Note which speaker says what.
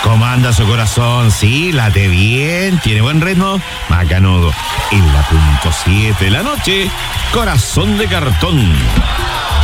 Speaker 1: ¿Cómo anda su corazón? Sí, late bien, tiene buen ritmo. Macanudo. En la .7 de la noche, Corazón de Cartón.